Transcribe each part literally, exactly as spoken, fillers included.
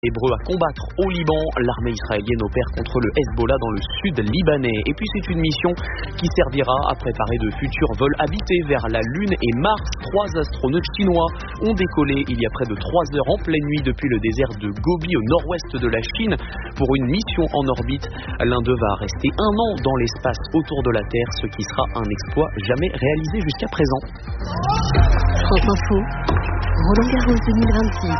Hébreux à combattre au Liban, l'armée israélienne opère contre le Hezbollah dans le sud libanais. Et puis c'est une mission qui servira à préparer de futurs vols habités vers la Lune et Mars. Trois astronautes chinois ont décollé il y a près de trois heures en pleine nuit depuis le désert de Gobi au nord-ouest de la Chine pour une mission en orbite. L'un d'eux va rester un an dans l'espace autour de la Terre, ce qui sera un exploit jamais réalisé jusqu'à présent. France Info, Roland Garros deux mille vingt-six.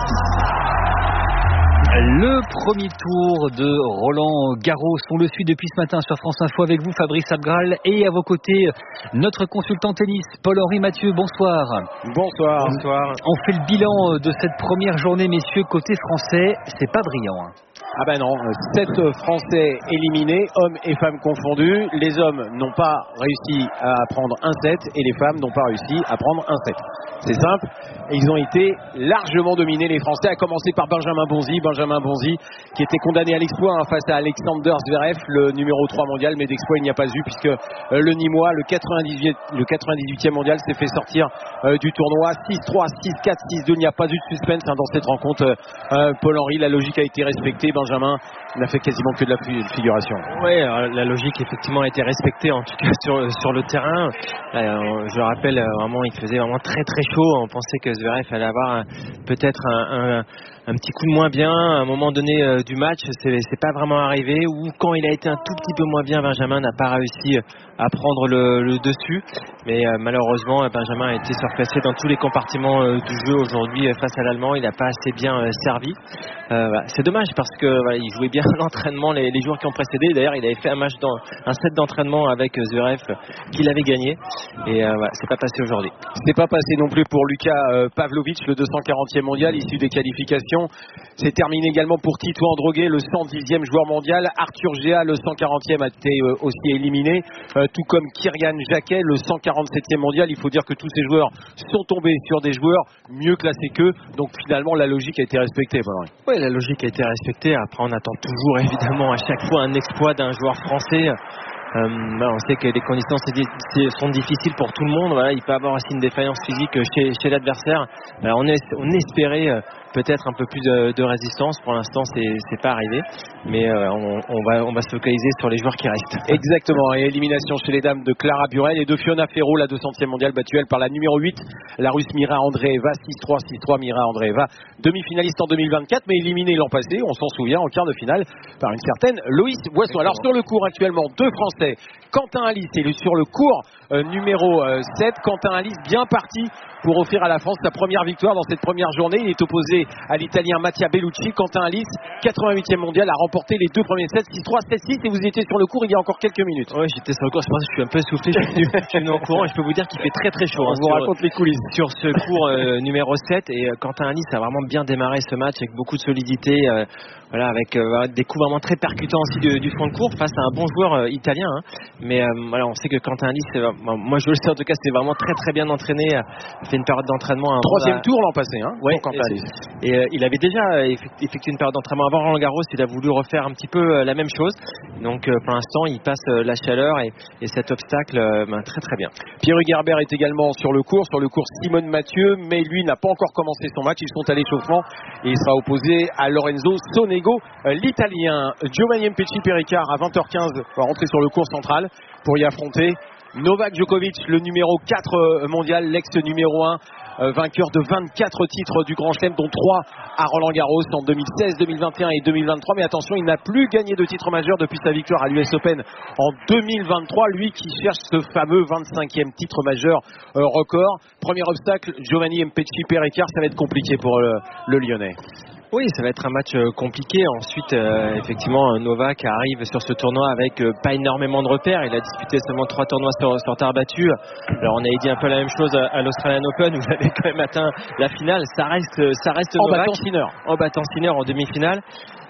Le premier tour de Roland Garros, on le suit depuis ce matin sur France Info avec vous Fabrice Abgral et à vos côtés notre consultant tennis Paul-Henri Mathieu, bonsoir. Bonsoir. Bonsoir. On fait le bilan de cette première journée messieurs, côté français, c'est pas brillant hein. Ah ben non, sept Français éliminés, hommes et femmes confondus. Les hommes n'ont pas réussi à prendre un set et les femmes n'ont pas réussi à prendre un set. C'est simple, ils ont été largement dominés les Français, à commencer par Benjamin Bonzi, Benjamin Bonzi qui était condamné à l'exploit hein, face à Alexander Zverev, le numéro trois mondial, mais d'exploit il n'y a pas eu puisque euh, le Nîmois, le quatre-vingt-dix-huitième mondial s'est fait sortir euh, du tournoi. Six trois, six quatre, six deux, il n'y a pas eu de suspense hein, dans cette rencontre. Euh, Paul-Henri, la logique a été respectée. Benjamin n'a fait quasiment que de la figuration. Oui, la logique effectivement a été respectée en tout cas sur, sur le terrain. Euh, je rappelle vraiment, il faisait vraiment très très chaud. On pensait que Zverev allait avoir peut-être un, un, un petit coup de moins bien à un moment donné euh, du match. C'est, c'est pas vraiment arrivé. Ou quand il a été un tout petit peu moins bien, Benjamin n'a pas réussi à prendre le, le dessus. Mais euh, malheureusement, Benjamin a été surclassé dans tous les compartiments euh, du jeu aujourd'hui euh, face à l'Allemand. Il n'a pas assez bien euh, servi. Euh, voilà. C'est dommage parce que voilà, il jouait bien l'entraînement les, les jours qui ont précédé. D'ailleurs, il avait fait un match dans un set d'entraînement avec Zverev qu'il avait gagné. Et euh, voilà, c'est pas passé aujourd'hui. C'est pas passé non plus pour Luka euh, Pavlovic, le deux cent quarantième mondial issu des qualifications. C'est terminé également pour Tito Androgué, le cent dixième joueur mondial. Arthur Géa, le cent quarantième, a été euh, aussi éliminé, euh, tout comme Kyrian Jacquet, le cent quarante-septième mondial. Il faut dire que tous ces joueurs sont tombés sur des joueurs mieux classés qu'eux. Donc finalement, la logique a été respectée. Oui, la logique a été respectée. Après, on attend toujours évidemment à chaque fois un exploit d'un joueur français. Euh, on sait que les conditions sont difficiles pour tout le monde. Voilà, il peut avoir aussi une défaillance physique chez, chez l'adversaire. Alors, on, est, on espérait peut-être un peu plus de, de résistance. Pour l'instant, c'est, c'est pas arrivé. Mais euh, on, on, va, on va se focaliser sur les joueurs qui restent. Exactement. Et élimination chez les dames de Clara Burel et de Fiona Ferro, la deux centième mondiale, battue elle par la numéro huit, la russe Mira Andreeva, six trois, six trois. Mira Andreeva, demi-finaliste en deux mille vingt-quatre, mais éliminée l'an passé, on s'en souvient, en quart de finale, par une certaine Loïs Boisson. Alors sur le court actuellement, deux Français. Quentin Alice est sur le court euh, numéro euh, sept. Quentin Alice bien parti pour offrir à la France sa première victoire dans cette première journée. Il est opposé à l'Italien Mattia Bellucci. Quentin Alice, quatre-vingt-huitième mondial, a remporté les deux premiers sets, six trois, sept six. Et vous étiez sur le court il y a encore quelques minutes. Oui, j'étais sur le court. Je pense que je suis un peu essoufflé. Je suis, je suis venu en courant et je peux vous dire qu'il fait très très chaud. On hein, vous sur, raconte les coulisses. Sur ce court euh, numéro sept. Et euh, Quentin Alice a vraiment bien démarré ce match avec beaucoup de solidité. Euh, voilà, avec euh, des coups vraiment très percutants aussi du, du front de court face à un bon joueur euh, italien. Hein. Mais euh, voilà, on sait que Quentin Alice, euh, moi je le sais en tout cas, c'est vraiment très très bien entraîné. Il a fait une période d'entraînement. Troisième à... tour l'an passé, hein. Ouais, pour Quentin Alice. Et euh, il avait déjà effectué une période d'entraînement avant Roland Garros. Il a voulu refaire un petit peu euh, la même chose. Donc euh, pour l'instant, il passe euh, la chaleur et, et cet obstacle euh, ben, très très bien. Pierre Gerber est également sur le court, sur le court Simone Mathieu, mais lui n'a pas encore commencé son match. Ils sont à l'échauffement et il sera opposé à Lorenzo Sonego, euh, l'Italien. Giovanni Mpecci Pericard à vingt heures quinze va rentrer sur le court central pour y affronter Novak Djokovic, le numéro quatre mondial, l'ex-numéro un, euh, vainqueur de vingt-quatre titres du Grand Chelem, dont trois à Roland Garros en deux mille seize, deux mille vingt et un et deux mille vingt-trois. Mais attention, il n'a plus gagné de titre majeur depuis sa victoire à l'U S Open en deux mille vingt-trois. Lui qui cherche ce fameux vingt-cinquième titre majeur euh, record. Premier obstacle, Giovanni Mpecci Pericard, ça va être compliqué pour le, le Lyonnais. Oui, ça va être un match euh, compliqué. Ensuite, euh, effectivement, Novak arrive sur ce tournoi avec euh, pas énormément de repères. Il a disputé seulement trois tournois sur, sur terre battue. Alors, on avait dit un peu la même chose à, à l'Australian Open où il avait quand même atteint la finale. Ça reste, ça reste en Novak. battant Sinner. En battant Sinner en demi-finale.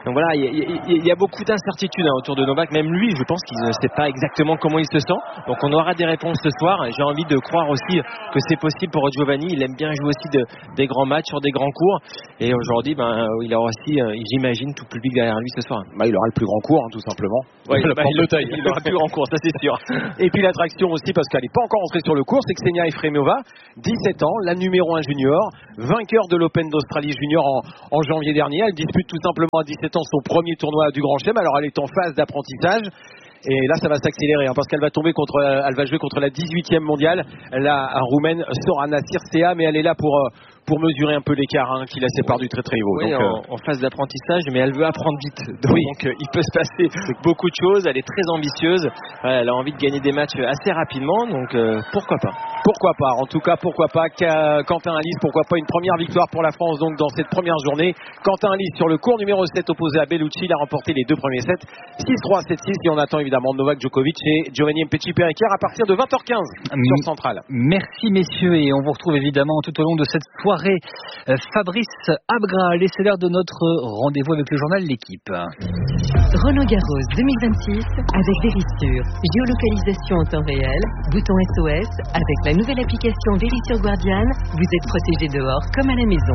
Donc voilà, il y, y, y a beaucoup d'incertitudes hein, autour de Novak. Même lui, je pense qu'il ne sait pas exactement comment il se sent. Donc on aura des réponses ce soir. J'ai envie de croire aussi que c'est possible pour Giovanni. Il aime bien jouer aussi de, des grands matchs sur des grands cours. Et aujourd'hui, ben, il aura aussi, euh, j'imagine, tout le public derrière lui ce soir. Bah, il aura le plus grand cours, hein, tout simplement. Ouais, il, bah, il, taille. il aura le plus grand cours, ça c'est sûr. Et puis l'attraction aussi, parce qu'elle n'est pas encore entrée sur le cours, c'est Ksenia Efremova, dix-sept ans, la numéro un junior, vainqueur de l'Open d'Australie junior en, en janvier dernier. Elle dispute tout simplement à dix-sept ans son premier tournoi du Grand Chelem. Alors elle est en phase d'apprentissage. Et là, ça va s'accélérer hein, parce qu'elle va tomber contre, elle va jouer contre la dix-huitième mondiale, la roumaine Sorana Circea, mais elle est là pour pour mesurer un peu l'écart hein, qui la sépare du très très haut. Oui, donc, en, euh... en phase d'apprentissage, mais elle veut apprendre vite. Donc oui. euh, il peut se passer beaucoup de choses. Elle est très ambitieuse. Elle a envie de gagner des matchs assez rapidement. Donc euh, pourquoi pas. Pourquoi pas, en tout cas pourquoi pas Quentin Halys, pourquoi pas une première victoire pour la France donc dans cette première journée. Quentin Halys sur le cours numéro sept opposé à Bellucci, il a remporté les deux premiers sets, six trois, sept six, et on attend évidemment Novak Djokovic et Giovanni Mpetshi-Perikar à partir de vingt heures quinze sur Central. Merci messieurs, et on vous retrouve évidemment tout au long de cette soirée. Fabrice Abgral, et c'est l'heure de notre rendez-vous avec le journal L'Équipe. Roland Garros deux mille vingt-six avec Verisure. Géolocalisation en temps réel, bouton S O S. Avec la nouvelle application Verisure Guardian, vous êtes protégé dehors comme à la maison.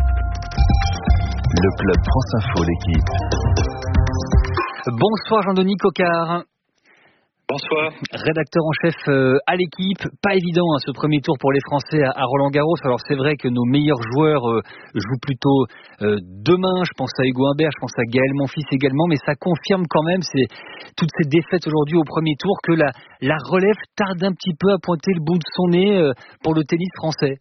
Le club France Info, L'Équipe. Bonsoir Jean-Denis Coquard. Bonsoir. Rédacteur en chef euh, à L'Équipe. Pas évident hein, ce premier tour pour les Français à, à Roland-Garros. Alors c'est vrai que nos meilleurs joueurs euh, jouent plutôt euh, demain. Je pense à Hugo Humbert, je pense à Gaël Monfils également. Mais ça confirme quand même c'est, toutes ces défaites aujourd'hui au premier tour que la, la relève tarde un petit peu à pointer le bout de son nez euh, pour le tennis français.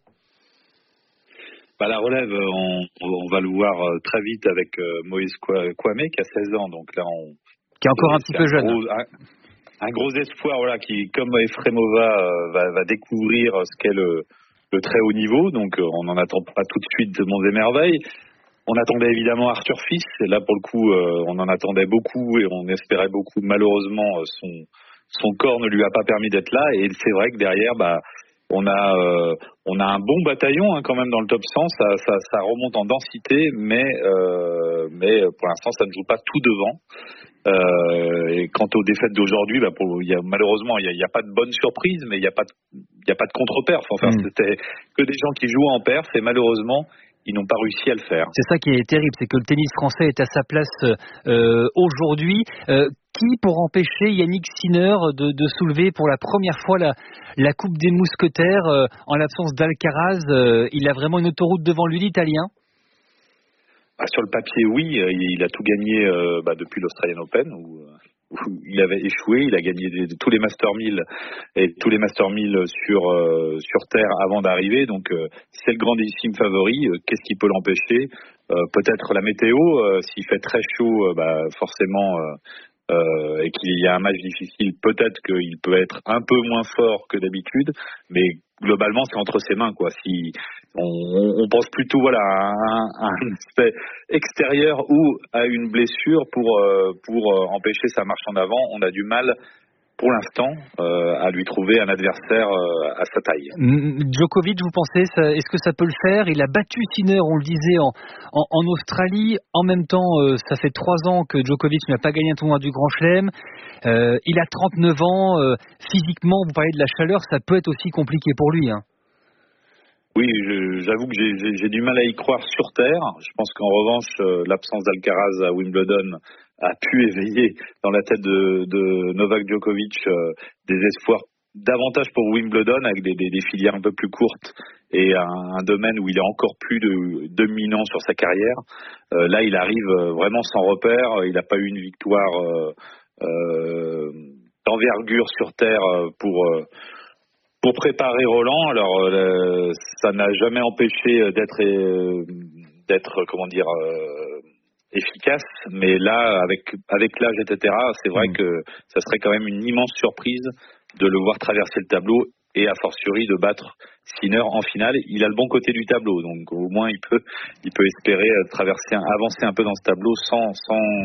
Bah, la relève, on, on va le voir très vite avec euh, Moïse Kouamé qui a seize ans. Donc là, on, qui est encore un petit peu jeune. Gros, un, un gros espoir, voilà, qui, comme Efremova, euh, va, va découvrir ce qu'est le, le très haut niveau. Donc, euh, on n'en attend pas tout de suite de monts et merveilles. On attendait évidemment Arthur Fils. Et là, pour le coup, euh, on en attendait beaucoup et on espérait beaucoup. Malheureusement, son, son corps ne lui a pas permis d'être là. Et c'est vrai que derrière, bah, on a, euh, on a un bon bataillon hein, quand même dans le top cent. Ça, ça, ça remonte en densité, mais, euh, mais pour l'instant, ça ne joue pas tout devant. Euh, et quant aux défaites d'aujourd'hui, bah pour, y a, malheureusement, il n'y a, a pas de bonne surprise, mais il n'y a pas de, il y a pas de contre-perf. Enfin, mmh. C'était que des gens qui jouent en perf et malheureusement, ils n'ont pas réussi à le faire. C'est ça qui est terrible, c'est que le tennis français est à sa place euh, aujourd'hui. Euh, qui pour empêcher Yannick Sinner de, de soulever pour la première fois la, la Coupe des Mousquetaires euh, en l'absence d'Alcaraz euh, il a vraiment une autoroute devant lui, l'Italien? Ah, sur le papier, oui, il a tout gagné euh, bah, depuis l'Australian Open où, où il avait échoué. Il a gagné des, tous les Master mille et tous les Master mille sur euh, sur terre avant d'arriver. Donc euh, c'est le grandissime favori. Euh, qu'est-ce qui peut l'empêcher? euh, Peut-être la météo. Euh, s'il fait très chaud, euh, bah, forcément. Euh, Euh, et qu'il y a un match difficile, peut-être qu'il peut être un peu moins fort que d'habitude, mais globalement c'est entre ses mains quoi. Si on, on pense plutôt voilà à un, à un aspect extérieur ou à une blessure pour euh, pour empêcher sa marche en avant, on a du mal pour l'instant euh, à lui trouver un adversaire euh, à sa taille. Djokovic, vous pensez, ça, est-ce que ça peut le faire? Il a battu Sinner, on le disait, en, en, en Australie. En même temps, euh, ça fait trois ans que Djokovic n'a pas gagné un tournoi du Grand Chelem. Euh, il a trente-neuf ans. Euh, physiquement, vous parlez de la chaleur, ça peut être aussi compliqué pour lui. Hein. Oui, je, j'avoue que j'ai, j'ai, j'ai du mal à y croire sur terre. Je pense qu'en revanche, euh, l'absence d'Alcaraz à Wimbledon a pu éveiller dans la tête de, de Novak Djokovic euh, des espoirs davantage pour Wimbledon avec des, des, des filières un peu plus courtes et un, un domaine où il est encore plus de, dominant sur sa carrière. Euh, là, il arrive vraiment sans repère. Il n'a pas eu une victoire euh, euh, d'envergure sur terre pour euh, pour préparer Roland. Alors, euh, ça n'a jamais empêché d'être euh, d'être comment dire. Euh, efficace, mais là, avec avec l'âge, et cetera, c'est vrai mmh. que ça serait quand même une immense surprise de le voir traverser le tableau et a fortiori de battre Sinner en finale. Il a le bon côté du tableau, donc au moins il peut il peut espérer traverser, avancer un peu dans ce tableau sans sans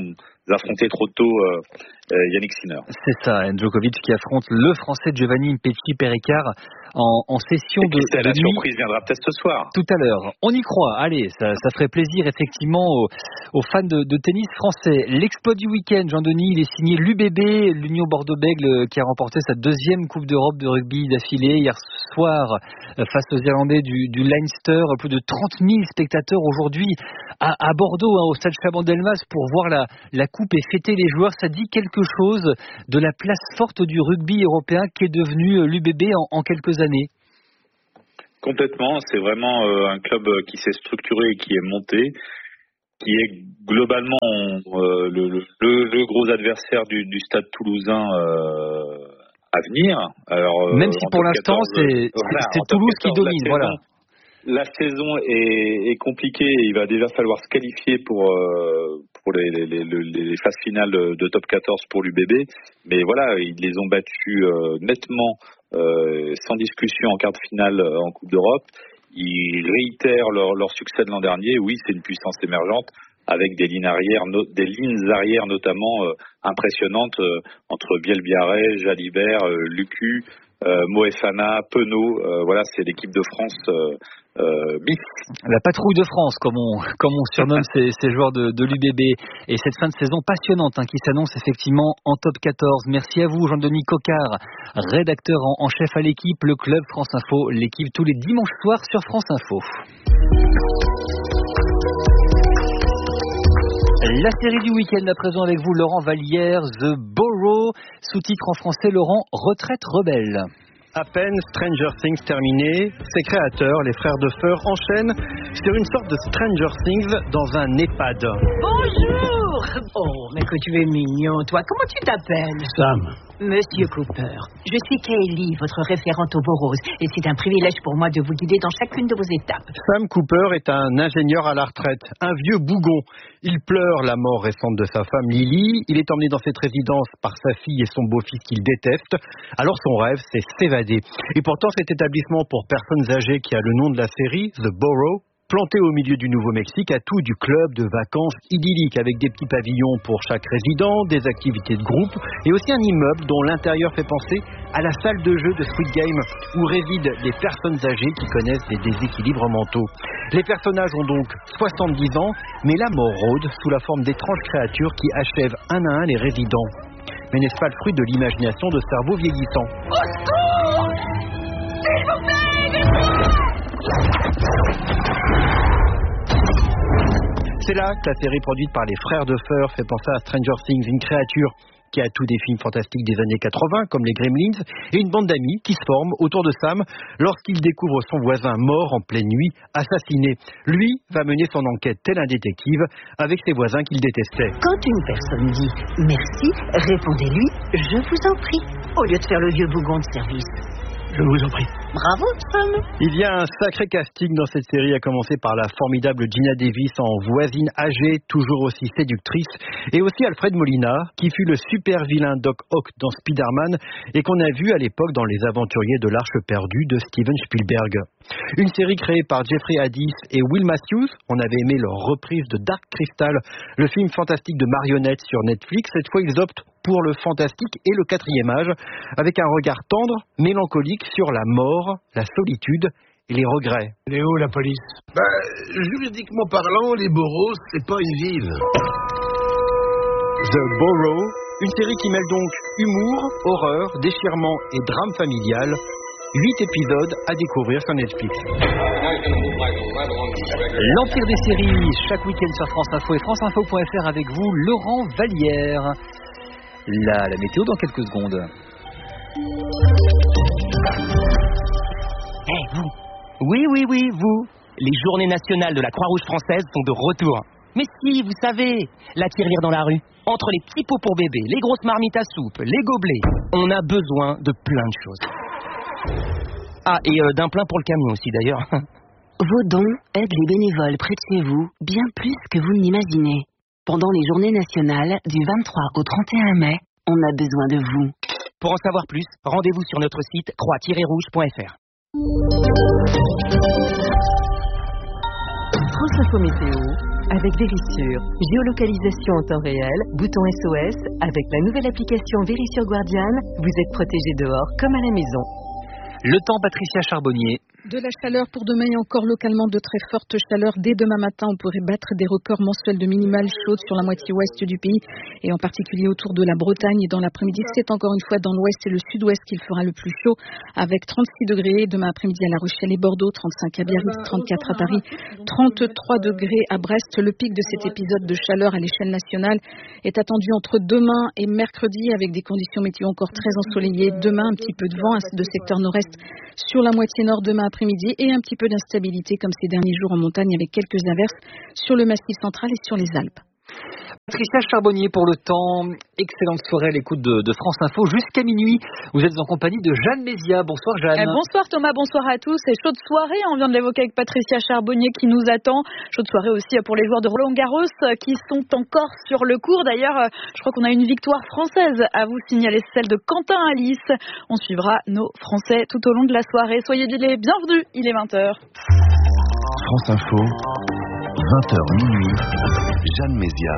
affronter trop tôt euh, euh, Yannick Sinner. C'est ça, Djokovic qui affronte le Français Giovanni Mpetshi-Perricard en, en session de, de la nuit. surprise viendra peut-être ce soir. Tout à l'heure. On y croit. Allez, ça, ça ferait plaisir effectivement aux, aux fans de, de tennis français. L'exploit du week-end, Jean-Denis, il est signé l'U B B, l'Union Bordeaux-Bègles, qui a remporté sa deuxième Coupe d'Europe de rugby d'affilée hier soir face aux Irlandais du, du Leinster. Plus de trente mille spectateurs aujourd'hui à, à Bordeaux, hein, au stade Chaban-Delmas, pour voir la, la coupe et fêter les joueurs. Ça dit quelque chose de la place forte du rugby européen qui est devenu l'U B B en, en quelques années. Complètement, c'est vraiment euh, un club qui s'est structuré et qui est monté, qui est globalement euh, le, le, le gros adversaire du, du stade toulousain euh, à venir. Alors, même si pour l'instant c'est, voilà, c'est Toulouse qui domine, saison, voilà. La saison est, est compliquée, il va déjà falloir se qualifier pour, euh, pour les, les, les, les phases finales de top quatorze pour l'U B B, mais voilà, ils les ont battus euh, nettement, euh, sans discussion en quart de finale euh, en Coupe d'Europe. Ils réitèrent leur, leur succès de l'an dernier. Oui, c'est une puissance émergente avec des lignes arrière, no, des lignes arrière notamment euh, impressionnantes euh, entre Bielbiarré, Jalibert, euh, Lucu, euh, Moefana, Penaud. Euh, voilà, c'est l'équipe de France. Euh, Euh, La patrouille de France, comme on, comme on surnomme ces, ces joueurs de, de l'U B B. Et cette fin de saison passionnante hein, qui s'annonce effectivement en top quatorze. Merci à vous, Jean-Denis Coquard, rédacteur en, en chef à l'équipe, le club France Info, l'équipe tous les dimanches soirs sur France Info. La série du week-end à présent avec vous, Laurent Vallière, The Borough, sous-titre en français, Laurent, Retraite rebelle. À peine Stranger Things terminé, ses créateurs, les frères de Feur, enchaînent sur une sorte de Stranger Things dans un EHPAD. Bonjour! Oh, mais que tu es mignon, toi. Comment tu t'appelles? Sam. Monsieur Cooper, je suis Kaylee, votre référente au Boros, et c'est un privilège pour moi de vous guider dans chacune de vos étapes. Sam Cooper est un ingénieur à la retraite, un vieux bougon. Il pleure la mort récente de sa femme Lily. Il est emmené dans cette résidence par sa fille et son beau-fils qu'il déteste. Alors son rêve, c'est s'évader. Et pourtant, cet établissement pour personnes âgées qui a le nom de la série, The Borough, planté au milieu du Nouveau-Mexique, a tout du club de vacances idyllique avec des petits pavillons pour chaque résident, des activités de groupe et aussi un immeuble dont l'intérieur fait penser à la salle de jeu de Squid Game où résident des personnes âgées qui connaissent des déséquilibres mentaux. Les personnages ont donc soixante-dix ans, mais la mort rôde sous la forme d'étranges créatures qui achèvent un à un les résidents. Mais n'est-ce pas le fruit de l'imagination de cerveaux vieillissants? Au secours! S'il vous plaît! C'est là que la série produite par les frères de Feur fait penser à Stranger Things, une créature qui a tout des films fantastiques des années quatre-vingts, comme les Gremlins, et une bande d'amis qui se forment autour de Sam lorsqu'il découvre son voisin mort en pleine nuit, assassiné. Lui va mener son enquête tel un détective avec ses voisins qu'il détestait. Quand une personne dit « merci », répondez-lui « je vous en prie », au lieu de faire le vieux bougon de service. Je vous en prie. Bravo, Sam. Il y a un sacré casting dans cette série, à commencer par la formidable Gina Davis en voisine âgée, toujours aussi séductrice, et aussi Alfred Molina, qui fut le super vilain Doc Ock dans Spider-Man et qu'on a vu à l'époque dans Les Aventuriers de l'Arche perdue de Steven Spielberg. Une série créée par Jeffrey Addis et Will Matthews. On avait aimé leur reprise de Dark Crystal, le film fantastique de marionnettes sur Netflix. Cette fois, ils optent pour le fantastique et le quatrième âge, avec un regard tendre, mélancolique sur la mort, la solitude et les regrets. Elle est où, la police? Bah, juridiquement parlant, les Boros, c'est pas une ville. The Borough, une série qui mêle donc humour, horreur, déchirement et drame familial. Huit épisodes à découvrir sur Netflix. L'Empire des séries, chaque week-end sur France Info et France Info point F R avec vous, Laurent Vallière. La, la météo dans quelques secondes. Eh hey, vous. Oui, oui, oui, vous. Les journées nationales de la Croix-Rouge française sont de retour. Mais si, vous savez, la tirelire dans la rue, entre les petits pots pour bébé, les grosses marmites à soupe, les gobelets, on a besoin de plein de choses. Ah, et euh, d'un plein pour le camion aussi d'ailleurs. Vos dons aident les bénévoles près de chez vous, bien plus que vous ne l'imaginez. Pendant les journées nationales, du vingt-trois au trente et un mai, on a besoin de vous. Pour en savoir plus, rendez-vous sur notre site croix tiret rouge point F R. France Info Météo avec Vérissure. Géolocalisation en temps réel, bouton S O S. Avec la nouvelle application Vérissure Guardian, vous êtes protégé dehors comme à la maison. Le temps, Patricia Charbonnier. De la chaleur pour demain et encore localement de très fortes chaleurs. Dès demain matin, on pourrait battre des records mensuels de minimales chaudes sur la moitié ouest du pays et en particulier autour de la Bretagne. Et dans l'après-midi, c'est encore une fois dans l'ouest et le sud-ouest qu'il fera le plus chaud avec trente-six degrés demain après-midi à La Rochelle et Bordeaux, trente-cinq à Biarritz, trente-quatre à Paris, trente-trois degrés à Brest. Le pic de cet épisode de chaleur à l'échelle nationale est attendu entre demain et mercredi avec des conditions météo encore très ensoleillées. Demain, un petit peu de vent de secteur nord-est sur la moitié nord demain après-midi et un petit peu d'instabilité comme ces derniers jours en montagne avec quelques averses sur le massif central et sur les Alpes. Patricia Charbonnier pour le temps. Excellente soirée à l'écoute de, de France Info jusqu'à minuit. Vous êtes en compagnie de Jeanne Mézia. Bonsoir Jeanne. Eh, bonsoir Thomas, bonsoir à tous. C'est chaude soirée, on vient de l'évoquer avec Patricia Charbonnier qui nous attend. Chaude soirée aussi pour les joueurs de Roland Garros qui sont encore sur le court. D'ailleurs, je crois qu'on a une victoire française à vous signaler, celle de Quentin Alice. On suivra nos Français tout au long de la soirée. Soyez les bienvenus, il est vingt heures. France Info, vingt heures minuit, Jeanne Mézia.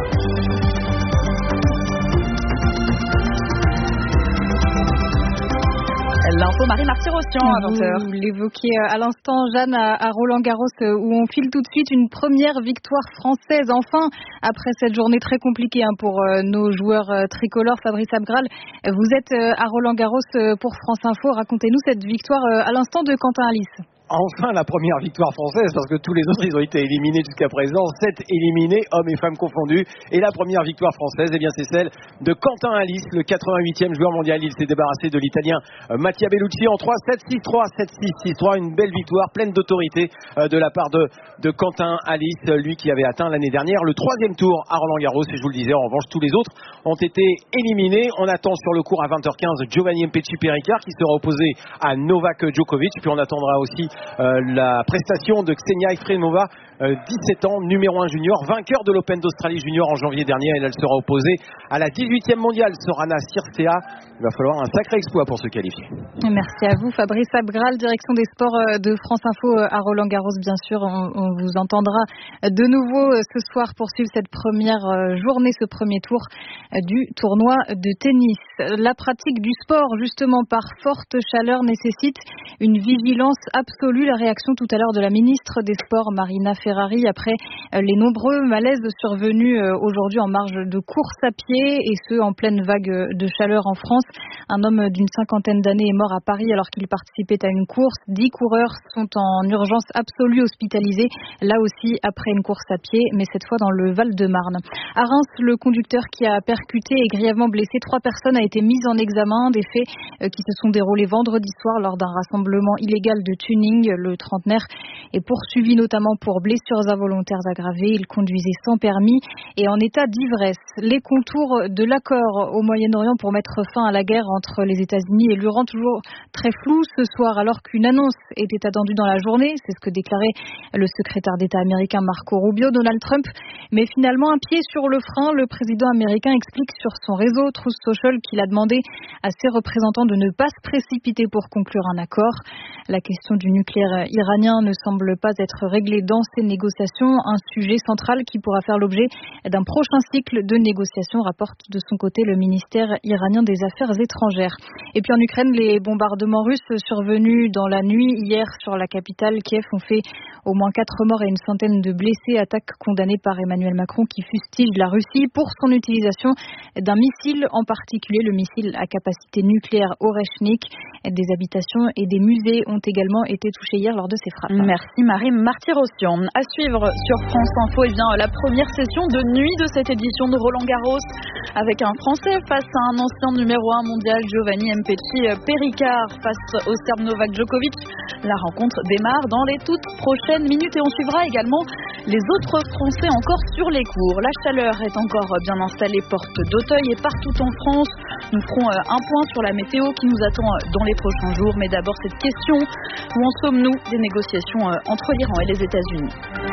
L'info Marie Marty-Rossian à vingt heures. Vous l'évoquiez à l'instant, Jeanne, à Roland Garros, où on file tout de suite une première victoire française. Enfin, après cette journée très compliquée hein, pour nos joueurs tricolores, Fabrice Abgral, vous êtes à Roland Garros pour France Info. Racontez-nous cette victoire à l'instant de Quentin Alice. Enfin la première victoire française parce que tous les autres ils ont été éliminés jusqu'à présent, sept éliminés, hommes et femmes confondus, et la première victoire française eh bien c'est celle de Quentin Alice, le quatre-vingt-huitième joueur mondial. Il s'est débarrassé de l'italien Mattia Bellucci en trois sept six trois, sept six six trois, une belle victoire pleine d'autorité de la part de, de Quentin Alice, lui qui avait atteint l'année dernière le troisième tour à Roland Garros. Et je vous le disais, en revanche tous les autres ont été éliminés. On attend sur le court à vingt heures quinze Giovanni Mpetshi Perricard qui sera opposé à Novak Djokovic, puis on attendra aussi Euh, la prestation de Ksenia Efremova, euh, dix-sept ans, numéro un junior, vainqueur de l'Open d'Australie junior en janvier dernier. Elle, elle sera opposée à la dix-huitième mondiale, Sorana Cîrstea. Il va falloir un sacré exploit pour se qualifier. Merci à vous Fabrice Abgral, direction des sports de France Info à Roland Garros. Bien sûr, on, on vous entendra de nouveau ce soir pour suivre cette première journée, ce premier tour du tournoi de tennis. La pratique du sport, justement par forte chaleur, nécessite une vigilance absolue. La réaction tout à l'heure de la ministre des Sports, Marina Ferrari, après les nombreux malaises survenus aujourd'hui en marge de course à pied, et ce en pleine vague de chaleur en France. Un homme d'une cinquantaine d'années est mort à Paris alors qu'il participait à une course. Dix coureurs sont en urgence absolue hospitalisés, là aussi après une course à pied, mais cette fois dans le Val-de-Marne. À Reims, le conducteur qui a percuté et grièvement blessé trois personnes a été mis en examen. Des faits qui se sont déroulés vendredi soir lors d'un rassemblement illégal de tuning. Le trentenaire est poursuivi notamment pour blessures involontaires aggravées. Il conduisait sans permis et en état d'ivresse. Les contours de l'accord au Moyen-Orient pour mettre fin à la guerre entre les États-Unis et l'Iran, toujours très flou ce soir, alors qu'une annonce était attendue dans la journée. C'est ce que déclarait le secrétaire d'État américain Marco Rubio. Donald Trump met finalement un pied sur le frein. Le président américain explique sur son réseau Truth Social qu'il a demandé à ses représentants de ne pas se précipiter pour conclure un accord. La question du nucléaire iranien ne semble pas être réglée dans ces négociations, un sujet central qui pourra faire l'objet d'un prochain cycle de négociations, rapporte de son côté le ministère iranien des Affaires étrangères. Et puis en Ukraine, les bombardements russes survenus dans la nuit hier sur la capitale Kiev ont fait au moins quatre morts et une centaine de blessés, attaque condamnée par Emmanuel Macron qui fustige la Russie pour son utilisation d'un missile, en particulier le missile à capacité nucléaire Oreshnik. Des habitations et des musées ont également été touchés hier lors de ces frappes. Merci Marie Marty-Rossian. À suivre sur France Info, eh bien, la première session de nuit de cette édition de Roland Garros avec un Français face à un ancien numéro un mondial, Giovanni Mpetshi Perricard face au Serbe Novak Djokovic. La rencontre démarre dans les toutes prochaines minutes et on suivra également les autres Français encore sur les cours. La chaleur est encore bien installée porte d'Auteuil et partout en France. Nous ferons un point sur la météo qui nous attend dans les prochains jours. Mais d'abord cette question, où en sommes-nous des négociations entre l'Iran et les États-Unis?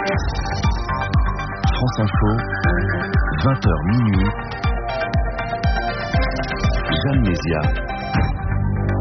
France Info, vingt heures minuit. Jeanne Mézia.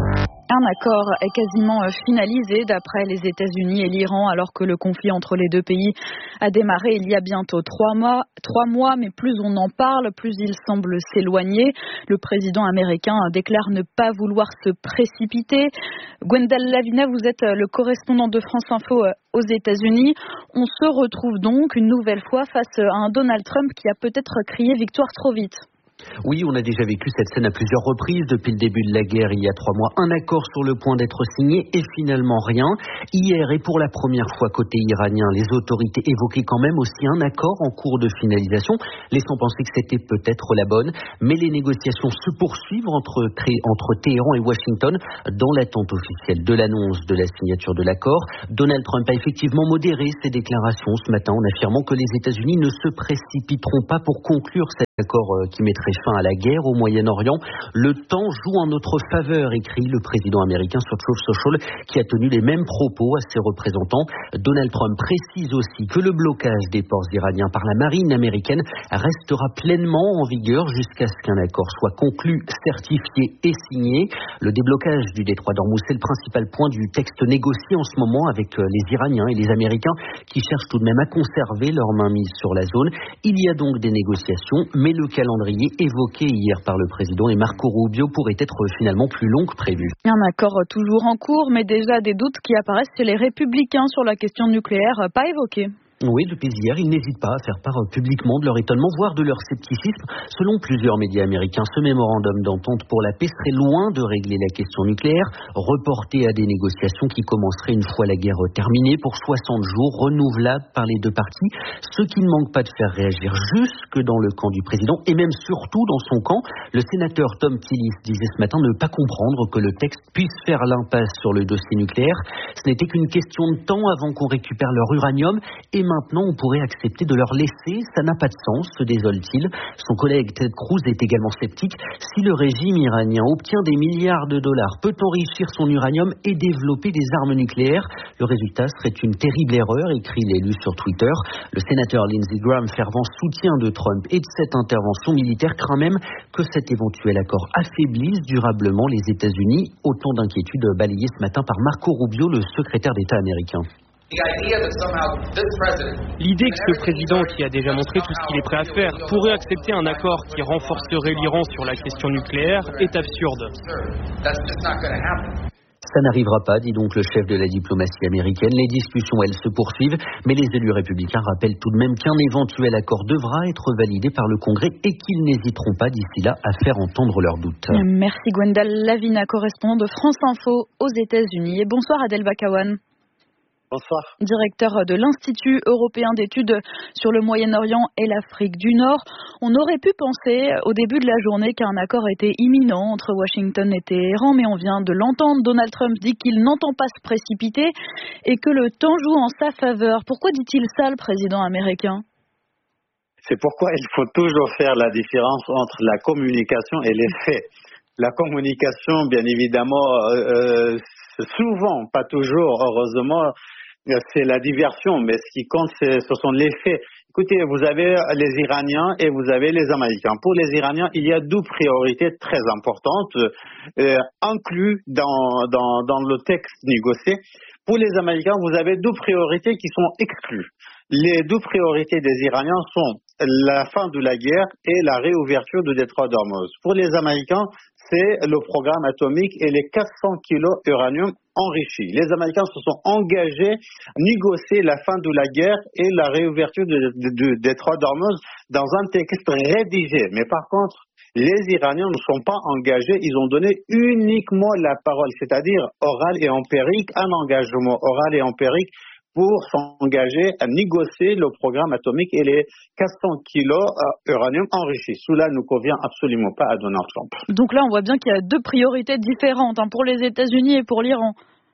Un accord est quasiment finalisé d'après les États-Unis et l'Iran, alors que le conflit entre les deux pays a démarré il y a bientôt trois mois. Trois mois, mais plus on en parle, plus il semble s'éloigner. Le président américain déclare ne pas vouloir se précipiter. Gwendal Lavina, vous êtes le correspondant de France Info aux États-Unis. On se retrouve donc une nouvelle fois face à un Donald Trump qui a peut-être crié victoire trop vite. Oui, on a déjà vécu cette scène à plusieurs reprises depuis le début de la guerre il y a trois mois. Un accord sur le point d'être signé et finalement rien. Hier et pour la première fois côté iranien, les autorités évoquaient quand même aussi un accord en cours de finalisation, laissant penser que c'était peut-être la bonne. Mais les négociations se poursuivent entre, entre Téhéran et Washington dans l'attente officielle de l'annonce de la signature de l'accord. Donald Trump a effectivement modéré ses déclarations ce matin en affirmant que les États-Unis ne se précipiteront pas pour conclure cet accord qui mettrait fin à la guerre au Moyen-Orient. Le temps joue en notre faveur, écrit le président américain sur Truth Social, qui a tenu les mêmes propos à ses représentants. Donald Trump précise aussi que le blocage des ports iraniens par la marine américaine restera pleinement en vigueur jusqu'à ce qu'un accord soit conclu, certifié et signé. Le déblocage du détroit d'Ormuz est le principal point du texte négocié en ce moment avec les Iraniens et les Américains qui cherchent tout de même à conserver leur mainmise sur la zone. Il y a donc des négociations, mais le calendrier évoqué hier par le président et Marco Rubio pourrait être finalement plus long que prévu. Un accord toujours en cours, mais déjà des doutes qui apparaissent chez les républicains sur la question nucléaire, pas évoquée. Oui, depuis hier, ils n'hésitent pas à faire part publiquement de leur étonnement, voire de leur scepticisme. Selon plusieurs médias américains, ce mémorandum d'entente pour la paix serait loin de régler la question nucléaire, reporté à des négociations qui commenceraient une fois la guerre terminée pour soixante jours, renouvelables par les deux parties. Ce qui ne manque pas de faire réagir jusque dans le camp du président et même surtout dans son camp. Le sénateur Tom Tillis disait ce matin ne pas comprendre que le texte puisse faire l'impasse sur le dossier nucléaire. Ce n'était qu'une question de temps avant qu'on récupère leur uranium et maintenant on pourrait accepter de leur laisser, ça n'a pas de sens, se désole-t-il. Son collègue Ted Cruz est également sceptique. Si le régime iranien obtient des milliards de dollars, peut enrichir son uranium et développer des armes nucléaires, le résultat serait une terrible erreur, écrit l'élu sur Twitter. Le sénateur Lindsey Graham, fervent soutien de Trump et de cette intervention militaire, craint même que cet éventuel accord affaiblisse durablement les États-Unis. Autant d'inquiétudes balayées ce matin par Marco Rubio, le secrétaire d'État américain. L'idée que ce président, qui a déjà montré tout ce qu'il est prêt à faire, pourrait accepter un accord qui renforcerait l'Iran sur la question nucléaire est absurde. Ça n'arrivera pas, dit donc le chef de la diplomatie américaine. Les discussions, elles, se poursuivent, mais les élus républicains rappellent tout de même qu'un éventuel accord devra être validé par le Congrès et qu'ils n'hésiteront pas d'ici là à faire entendre leurs doutes. Merci Gwendal Lavina, correspondant de France Info aux États-Unis. Et bonsoir Adel Bakawan. Bonsoir. Directeur de l'Institut européen d'études sur le Moyen-Orient et l'Afrique du Nord. On aurait pu penser au début de la journée qu'un accord était imminent entre Washington et Téhéran, mais on vient de l'entendre. Donald Trump dit qu'il n'entend pas se précipiter et que le temps joue en sa faveur. Pourquoi dit-il ça, le président américain ? C'est pourquoi il faut toujours faire la différence entre la communication et les faits. La communication, bien évidemment, euh, souvent, pas toujours, heureusement, c'est la diversion, mais ce qui compte, c'est, ce sont les faits. Écoutez, vous avez les Iraniens et vous avez les Américains. Pour les Iraniens, il y a deux priorités très importantes, euh, inclus dans, dans, dans le texte négocié. Pour les Américains, vous avez deux priorités qui sont exclues. Les deux priorités des Iraniens sont la fin de la guerre et la réouverture du détroit d'Ormuz. Pour les Américains, c'est le programme atomique et les quatre cents kilos d'uranium enrichi. Les Américains se sont engagés à négocier la fin de la guerre et la réouverture du, du, du détroit d'Ormuz dans un texte rédigé. Mais par contre, les Iraniens ne sont pas engagés, ils ont donné uniquement la parole, c'est-à-dire orale et empirique, un engagement oral et empirique pour s'engager à négocier le programme atomique et les quatre cents kilos d'uranium enrichi. Cela ne convient absolument pas à Donald Trump. Donc là, on voit bien qu'il y a deux priorités différentes hein, pour les États-Unis et pour l'Iran.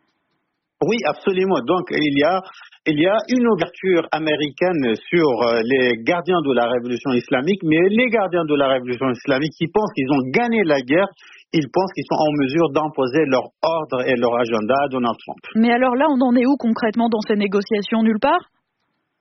Oui, absolument. Donc, il y a, il y a une ouverture américaine sur les gardiens de la révolution islamique, mais les gardiens de la révolution islamique qui pensent qu'ils ont gagné la guerre, ils pensent qu'ils sont en mesure d'imposer leur ordre et leur agenda à Donald Trump. Mais alors là, on en est où concrètement dans ces négociations ? Nulle part ?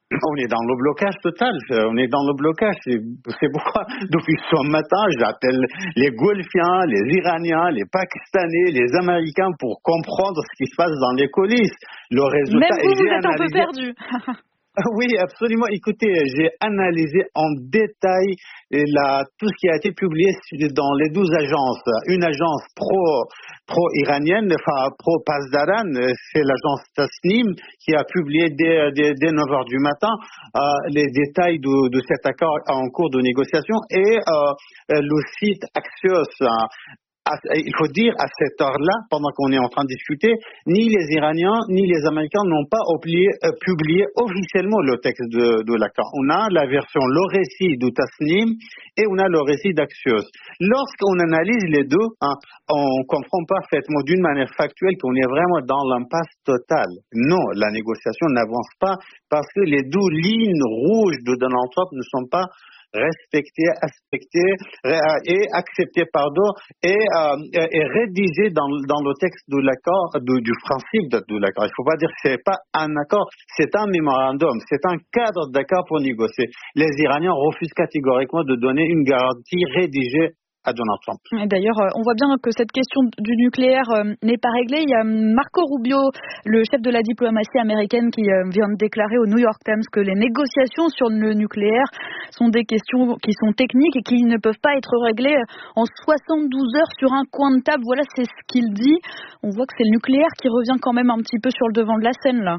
On est dans le blocage total, on est dans le blocage. C'est, c'est pourquoi, depuis ce matin, j'appelle les Golfiens, les Iraniens, les Pakistanais, les Américains pour comprendre ce qui se passe dans les coulisses. Le résultat, Même vous, vous êtes analysé... un peu perdu. Oui, absolument. Écoutez, j'ai analysé en détail la, tout ce qui a été publié dans les douze agences. Une agence pro, pro-iranienne, enfin pro-Pasdaran, c'est l'agence Tasnim qui a publié dès, dès, dès neuf heures du matin euh, les détails de, de cet accord en cours de négociation et euh, le site Axios. Hein, il faut dire, à cette heure-là, pendant qu'on est en train de discuter, ni les Iraniens ni les Américains n'ont pas publié, euh, publié officiellement le texte de, de l'accord. On a la version, le récit de Tasnim et on a le récit d'Axios. Lorsqu'on analyse les deux, hein, on comprend parfaitement d'une manière factuelle qu'on est vraiment dans l'impasse totale. Non, la négociation n'avance pas parce que les deux lignes rouges de Donald Trump ne sont pas respecté, aspecté et accepté, pardon, et, euh, et rédigé dans, dans le texte de l'accord, de, du principe de, de l'accord. Il ne faut pas dire que c'est pas un accord, c'est un mémorandum, c'est un cadre d'accord pour négocier. Les Iraniens refusent catégoriquement de donner une garantie rédigée à Donald Trump. Et d'ailleurs, on voit bien que cette question du nucléaire n'est pas réglée. Il y a Marco Rubio, le chef de la diplomatie américaine, qui vient de déclarer au New York Times que les négociations sur le nucléaire sont des questions qui sont techniques et qui ne peuvent pas être réglées en soixante-douze heures sur un coin de table. Voilà, c'est ce qu'il dit. On voit que c'est le nucléaire qui revient quand même un petit peu sur le devant de la scène, là.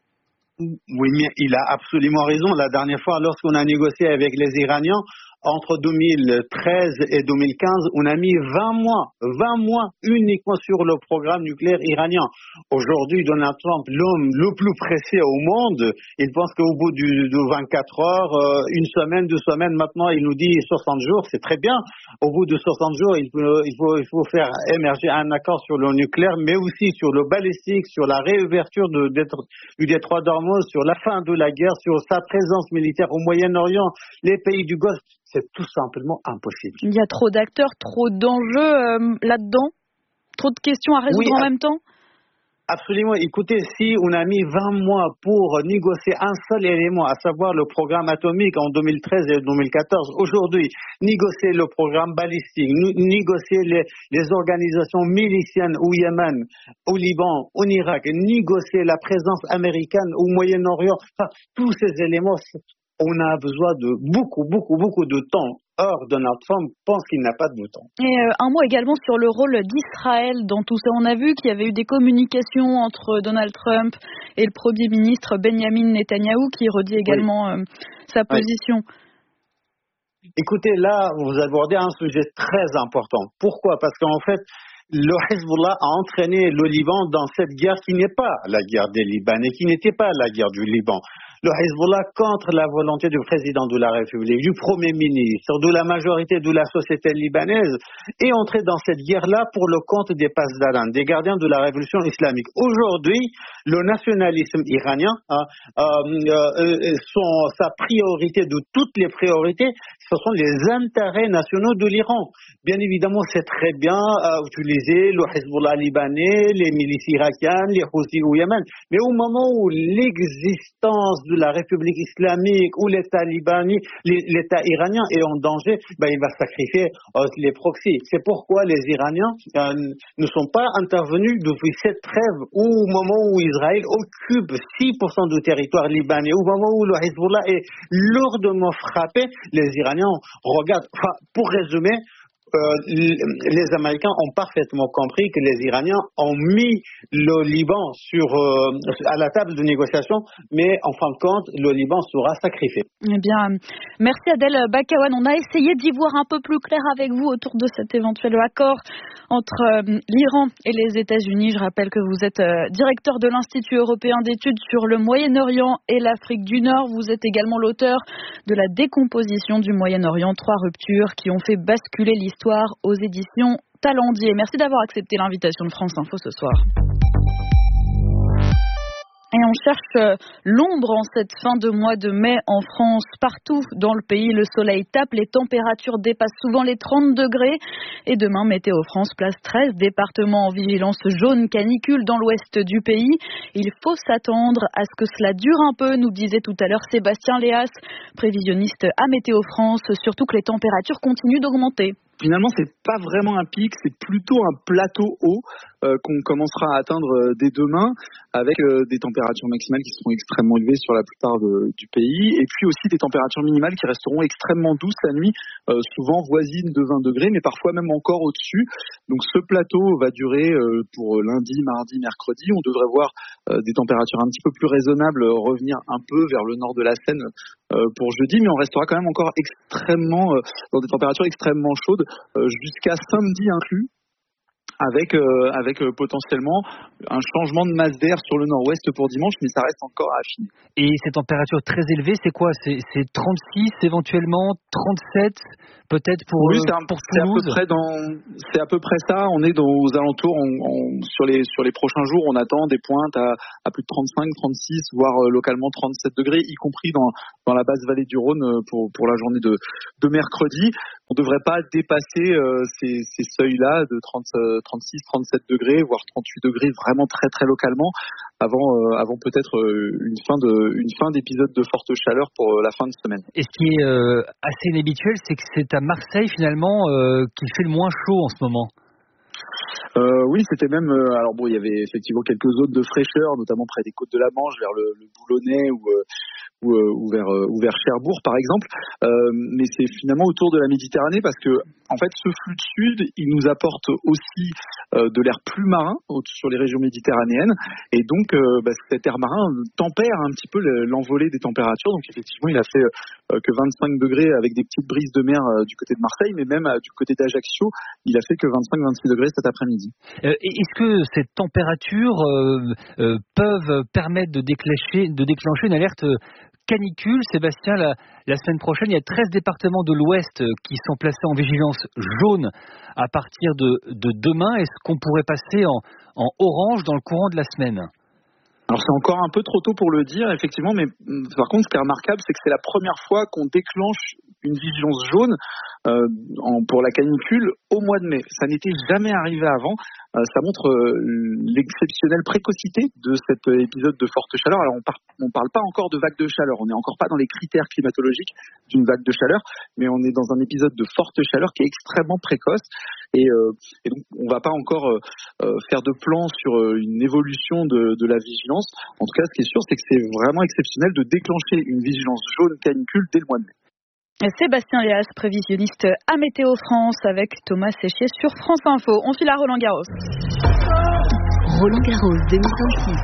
Oui, mais il a absolument raison. La dernière fois, lorsqu'on a négocié avec les Iraniens, entre deux mille treize et deux mille quinze, on a mis vingt mois, vingt mois uniquement sur le programme nucléaire iranien. Aujourd'hui, Donald Trump, l'homme le plus pressé au monde, il pense qu'au bout du, de vingt-quatre heures, euh, une semaine, deux semaines, maintenant, il nous dit soixante jours, c'est très bien. Au bout de soixante jours, il faut, il faut, il faut faire émerger un accord sur le nucléaire, mais aussi sur le balistique, sur la réouverture de, de, du détroit d'Ormuz, sur la fin de la guerre, sur sa présence militaire au Moyen-Orient, les pays du Golfe. C'est tout simplement impossible. Il y a trop d'acteurs, trop d'enjeux euh, là-dedans, trop de questions à résoudre oui, en même temps. Absolument. Écoutez, si on a mis vingt mois pour négocier un seul élément, à savoir le programme atomique en deux mille treize et deux mille quatorze, aujourd'hui, négocier le programme balistique, négocier les, les organisations miliciennes au Yémen, au Liban, en Irak, négocier la présence américaine au Moyen-Orient, enfin, tous ces éléments, on a besoin de beaucoup, beaucoup, beaucoup de temps. Or, Donald Trump pense qu'il n'a pas de temps. Et euh, un mot également sur le rôle d'Israël dans tout ça. On a vu qu'il y avait eu des communications entre Donald Trump et le Premier ministre Benjamin Netanyahou qui redit également oui. euh, sa position. Oui. Écoutez, là, vous abordez un sujet très important. Pourquoi ? Parce qu'en fait, le Hezbollah a entraîné le Liban dans cette guerre qui n'est pas la guerre des Libanais, qui n'était pas la guerre du Liban. Le Hezbollah, contre la volonté du président de la République, du Premier ministre, de la majorité de la société libanaise, est entré dans cette guerre-là pour le compte des Pasdaran, des gardiens de la révolution islamique. Aujourd'hui, le nationalisme iranien, hein, euh, euh, son, sa priorité de toutes les priorités, ce sont les intérêts nationaux de l'Iran. Bien évidemment, c'est très bien euh, utiliser le Hezbollah libanais, les milices irakiennes, les Houthis au Yémen. Mais au moment où l'existence de la République islamique ou l'État libanais, l'État iranien est en danger, ben il va sacrifier euh, les proxys. C'est pourquoi les Iraniens euh, ne sont pas intervenus depuis cette trêve au moment où Israël occupe six pour cent du territoire libanais, au moment où le Hezbollah est lourdement frappé, les Iraniens regardent. Enfin, pour résumer, Euh, les Américains ont parfaitement compris que les Iraniens ont mis le Liban sur, euh, à la table de négociation, mais en fin de compte, le Liban sera sacrifié. Eh bien, merci Adel Bakawan. On a essayé d'y voir un peu plus clair avec vous autour de cet éventuel accord entre euh, l'Iran et les États-Unis. Je rappelle que vous êtes euh, directeur de l'Institut européen d'études sur le Moyen-Orient et l'Afrique du Nord. Vous êtes également l'auteur de La décomposition du Moyen-Orient, trois ruptures qui ont fait basculer l'histoire aux éditions Talendier. Merci d'avoir accepté l'invitation de France Info ce soir. Et on cherche l'ombre en cette fin de mois de mai en France. Partout dans le pays, le soleil tape, les températures dépassent souvent les trente degrés. Et demain, Météo France place treize départements en vigilance jaune canicule dans l'ouest du pays. Il faut s'attendre à ce que cela dure un peu, nous disait tout à l'heure Sébastien Léas, prévisionniste à Météo France, surtout que les températures continuent d'augmenter. Finalement, c'est pas vraiment un pic, c'est plutôt un plateau haut euh, qu'on commencera à atteindre euh, dès demain, avec euh, des températures maximales qui seront extrêmement élevées sur la plupart de, du pays, et puis aussi des températures minimales qui resteront extrêmement douces la nuit, euh, souvent voisines de vingt degrés, mais parfois même encore au-dessus. Donc ce plateau va durer euh, pour lundi, mardi, mercredi. On devrait voir euh, des températures un petit peu plus raisonnables euh, revenir un peu vers le nord de la Seine euh, pour jeudi, mais on restera quand même encore extrêmement euh, dans des températures extrêmement chaudes euh, jusqu'à samedi inclus, avec euh, avec euh, potentiellement un changement de masse d'air sur le nord-ouest pour dimanche, mais ça reste encore à affiner. Et ces températures très élevées, c'est quoi ? C'est, c'est trente-six éventuellement, trente-sept peut-être pour oui, euh, c'est, un, pour c'est à peu près dans, c'est à peu près ça. On est dans, aux alentours, on, on, sur les sur les prochains jours, on attend des pointes à, à plus de trente-cinq, trente-six, voire euh, localement trente-sept degrés, y compris dans dans la basse vallée du Rhône euh, pour pour la journée de de mercredi. On ne devrait pas dépasser euh, ces, ces seuils-là de trente, euh, trente-six, trente-sept degrés, voire trente-huit degrés, vraiment très très localement, avant, euh, avant peut-être euh, une fin de, une fin d'épisode de forte chaleur pour euh, la fin de semaine. Et ce qui est euh, assez inhabituel, c'est que c'est à Marseille finalement euh, qui fait le moins chaud en ce moment. Euh, oui, c'était même. Euh, alors bon, il y avait effectivement quelques zones de fraîcheur, notamment près des côtes de la Manche, vers le, le Boulonnais ou. Euh, Ou, euh, ou, vers, euh, ou vers Cherbourg par exemple, euh, mais c'est finalement autour de la Méditerranée parce que en fait ce flux de sud il nous apporte aussi euh, de l'air plus marin sur les régions méditerranéennes et donc euh, bah, cet air marin tempère un petit peu l'envolée des températures, donc effectivement il a fait euh, que vingt-cinq degrés avec des petites brises de mer euh, du côté de Marseille, mais même euh, du côté d'Ajaccio il a fait que vingt-cinq vingt-six degrés cet après-midi. Euh, est-ce que ces températures euh, euh, peuvent permettre de déclencher, de déclencher une alerte canicule, Sébastien, la, la semaine prochaine, il y a treize départements de l'Ouest qui sont placés en vigilance jaune à partir de, de demain. Est-ce qu'on pourrait passer en, en orange dans le courant de la semaine ? Alors c'est encore un peu trop tôt pour le dire, effectivement, mais par contre, ce qui est remarquable, c'est que c'est la première fois qu'on déclenche une vigilance jaune euh, en, pour la canicule au mois de mai. Ça n'était jamais arrivé avant. Euh, ça montre euh, l'exceptionnelle précocité de cet épisode de forte chaleur. Alors on par, on parle pas encore de vague de chaleur, on n'est encore pas dans les critères climatologiques d'une vague de chaleur, mais on est dans un épisode de forte chaleur qui est extrêmement précoce. Et, euh, et donc on va pas encore euh, faire de plan sur euh, une évolution de, de la vigilance. En tout cas, ce qui est sûr, c'est que c'est vraiment exceptionnel de déclencher une vigilance jaune canicule dès le mois de mai. Sébastien Léas, prévisionniste à Météo France avec Thomas Séchier sur France Info. On file à Roland Garros. Roland Garros deux mille vingt-six.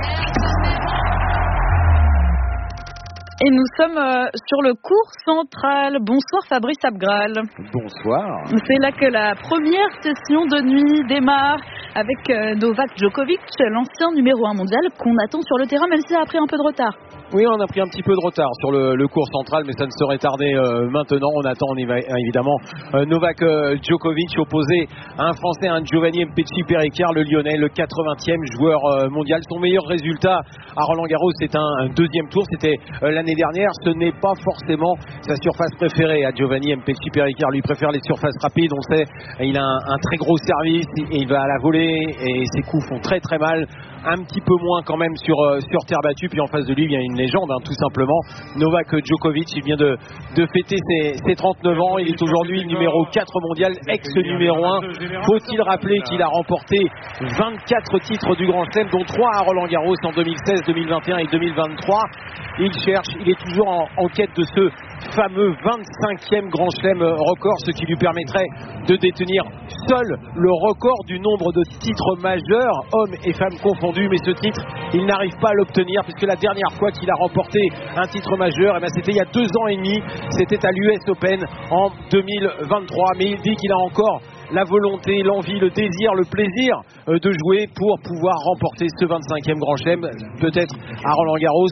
Et nous sommes euh, sur le court central. Bonsoir Fabrice Abgral. Bonsoir. C'est là que la première session de nuit démarre avec euh, Novak Djokovic, l'ancien numéro un mondial qu'on attend sur le terrain, même si ça a pris un peu de retard. Oui, on a pris un petit peu de retard sur le, le court central, mais ça ne serait tardé euh, maintenant. On attend on y va, évidemment euh, Novak euh, Djokovic opposé à un Français, un Giovanni Mpetshi Perricard, le Lyonnais, le quatre-vingtième joueur euh, mondial. Son meilleur résultat à Roland Garros, c'est un, un deuxième tour, c'était euh, l'année dernière. Ce n'est pas forcément sa surface préférée à Giovanni Mpetshi Perricard. Lui préfère les surfaces rapides. On sait, il a un, un très gros service, et il va à la volée et ses coups font très très mal. Un petit peu moins quand même sur, euh, sur terre battue. Puis en face de lui, il y a une légende, hein, tout simplement. Novak Djokovic, il vient de, de fêter ses, ses trente-neuf ans. Il est aujourd'hui numéro quatre mondial, ex-numéro un. Faut-il rappeler qu'il a remporté vingt-quatre titres du Grand Chelem, dont trois à Roland Garros en deux mille seize, deux mille vingt et un et deux mille vingt-trois. Il cherche, il est toujours en, en quête de ce fameux vingt-cinquième Grand Chelem record, ce qui lui permettrait de détenir seul le record du nombre de titres majeurs, hommes et femmes confondus. Mais ce titre, il n'arrive pas à l'obtenir, puisque la dernière fois qu'il a remporté un titre majeur, eh bien, c'était il y a deux ans et demi, c'était à l'U S Open en deux mille vingt-trois. Mais il dit qu'il a encore la volonté, l'envie, le désir, le plaisir de jouer pour pouvoir remporter ce vingt-cinquième Grand Chelem, peut-être à Roland Garros.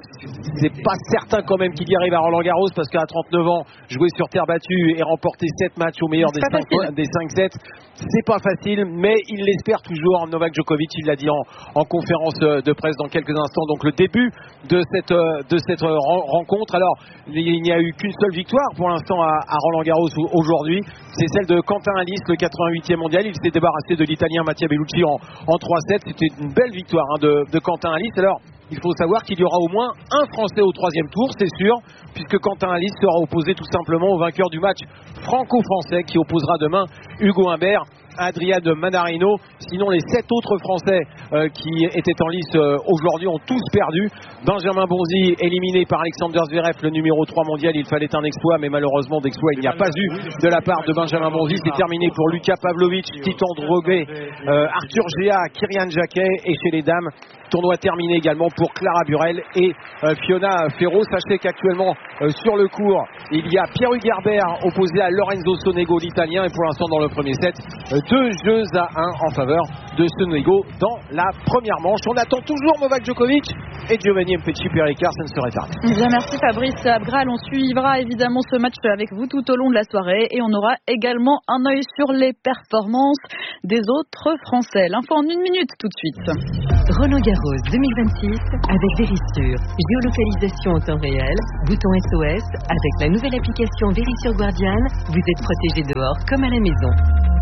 c'est pas certain quand même qu'il y arrive à Roland-Garros, parce qu'à trente-neuf ans, jouer sur terre battue et remporter sept matchs au meilleur des cinq sets, c'est pas facile, mais il l'espère toujours. Novak Djokovic, il l'a dit en, en conférence de presse dans quelques instants. Donc le début de cette, de cette rencontre. Alors, il n'y a eu qu'une seule victoire pour l'instant à, à Roland-Garros aujourd'hui, c'est celle de Quentin Halys, le quatre-vingt-huitième mondial. Il s'est débarrassé de l'Italien Mattia Bellucci en, en trois sept. C'était une belle victoire hein, de, de Quentin Halys. Alors, il faut savoir qu'il y aura au moins un Français au troisième tour, c'est sûr, puisque Quentin Halys sera opposé tout simplement au vainqueur du match franco-français qui opposera demain Hugo Humbert, Adrian Manarino. Sinon, les sept autres Français euh, qui étaient en lice euh, aujourd'hui ont tous perdu. Benjamin Bonzi éliminé par Alexander Zverev, le numéro trois mondial. Il fallait un exploit, mais malheureusement d'exploit il n'y a pas eu de la part de Benjamin Bonzi. C'est terminé pour Luka Pavlovic, Titan Droguet, euh, Arthur Géa, Kyrian Jacquet. Et chez les dames, tournoi terminé également pour Clara Burel et euh, Fiona Ferro. Sachez qu'actuellement euh, sur le court, il y a Pierre-Hugues Herbert opposé à Lorenzo Sonego, l'italien. Et pour l'instant dans le premier set, euh, deux jeux à un en faveur de Sonego dans la première manche. On attend toujours Novak Djokovic et Giovanni Mpetshi Péricard, ça ne serait tardé. Bien, merci Fabrice Abgral. On suivra évidemment ce match avec vous tout au long de la soirée et on aura également un œil sur les performances des autres Français. L'info en une minute tout de suite. Roland-Garros deux mille vingt-six avec Vérissure. Géolocalisation en temps réel, bouton S O S. Avec la nouvelle application Vérissure Guardian, vous êtes protégé dehors comme à la maison.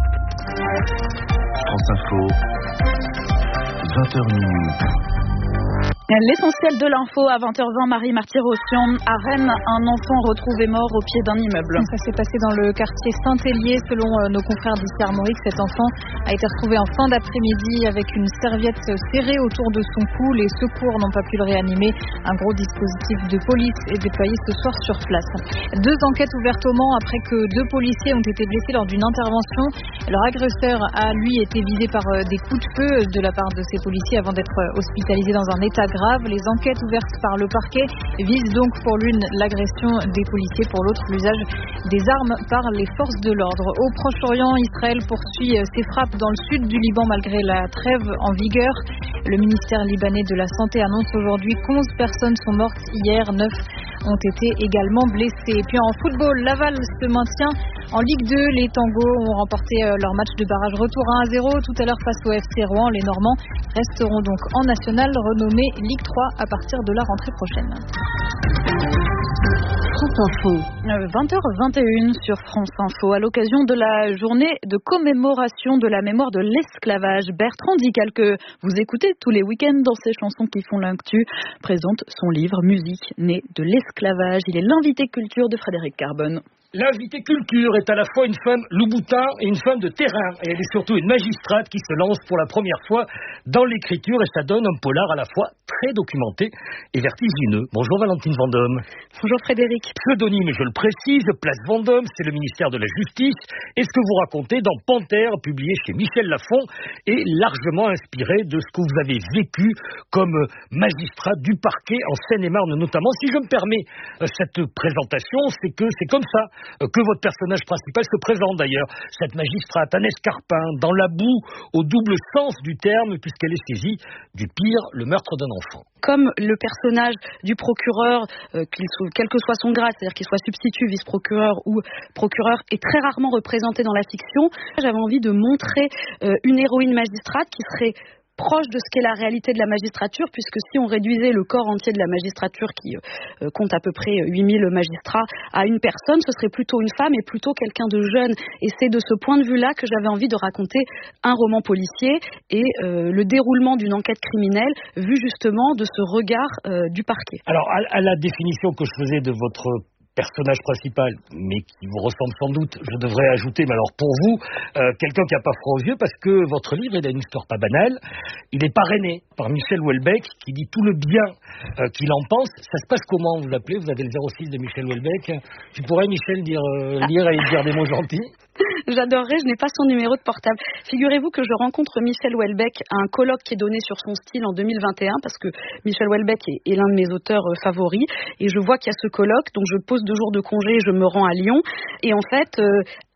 France Info, vingt heures minuit. L'essentiel de l'info à vingt heures vingt, Marie Martyr-Ossian. À Rennes, un enfant retrouvé mort au pied d'un immeuble. Ça s'est passé dans le quartier Saint-Hélier. Selon nos confrères d'ici Armorique, cet enfant a été retrouvé en fin d'après-midi avec une serviette serrée autour de son cou. Les secours n'ont pas pu le réanimer. Un gros dispositif de police est déployé ce soir sur place. Deux enquêtes ouvertes au Mans après que deux policiers ont été blessés lors d'une intervention. Leur agresseur a, lui, été visé par des coups de feu de la part de ces policiers avant d'être hospitalisé dans un état grave. Les enquêtes ouvertes par le parquet visent donc pour l'une l'agression des policiers, pour l'autre l'usage des armes par les forces de l'ordre. Au Proche-Orient, Israël poursuit ses frappes dans le sud du Liban malgré la trêve en vigueur. Le ministère libanais de la Santé annonce aujourd'hui qu'onze personnes sont mortes hier, neuf ont été également blessés. Et puis en football, Laval se maintient en Ligue deux. Les Tangos ont remporté leur match de barrage retour un à zéro tout à l'heure face au F C Rouen. Les Normands resteront donc en national, renommé Ligue trois à partir de la rentrée prochaine. France Info. vingt heures vingt et une sur France Info, à l'occasion de la journée de commémoration de la mémoire de l'esclavage. Bertrand Dical, que vous écoutez tous les week-ends dans ses chansons qui font l'actu, présente son livre Musique née de l'esclavage. Il est l'invité culture de Frédéric Carbone. L'invité culture est à la fois une femme louboutin et une femme de terrain. Et elle est surtout une magistrate qui se lance pour la première fois dans l'écriture et ça donne un polar à la fois très documenté et vertigineux. Bonjour Valentine Vendôme. Bonjour Frédéric. Pseudonyme, je le précise, Place Vendôme, c'est le ministère de la Justice. Et ce que vous racontez dans Panthère, publié chez Michel Lafon, est largement inspiré de ce que vous avez vécu comme magistrat du parquet en Seine-et-Marne notamment. Si je me permets cette présentation, c'est que c'est comme ça que votre personnage principal se présente d'ailleurs. Cette magistrate, Annès Carpin, dans la boue, au double sens du terme, puisqu'elle est saisie du pire, le meurtre d'un enfant. Comme le personnage du procureur, euh, qu'il soit, quel que soit son grade, c'est-à-dire qu'il soit substitut, vice-procureur ou procureur, est très rarement représenté dans la fiction, j'avais envie de montrer euh, une héroïne magistrate qui serait proche de ce qu'est la réalité de la magistrature, puisque si on réduisait le corps entier de la magistrature, qui euh, compte à peu près huit mille magistrats, à une personne, ce serait plutôt une femme et plutôt quelqu'un de jeune. Et c'est de ce point de vue-là que j'avais envie de raconter un roman policier et euh, le déroulement d'une enquête criminelle, vu justement de ce regard euh, du parquet. Alors, à, à la définition que je faisais de votre personnage principal, mais qui vous ressemble sans doute, je devrais ajouter, mais alors pour vous, euh, quelqu'un qui n'a pas froid aux yeux, parce que votre livre, il a une histoire pas banale. Il est parrainé par Michel Houellebecq, qui dit tout le bien euh, qu'il en pense. Ça se passe comment, vous l'appelez? Vous avez le zéro six de Michel Houellebecq. Tu pourrais, Michel, dire, euh, lire et dire des mots gentils? J'adorerais, je n'ai pas son numéro de portable. Figurez-vous que je rencontre Michel Houellebecq à un colloque qui est donné sur son style en deux mille vingt et un, parce que Michel Houellebecq est, est l'un de mes auteurs favoris, et je vois qu'il y a ce colloque, donc je pose deux jours de congé et je me rends à Lyon, et en fait... Euh,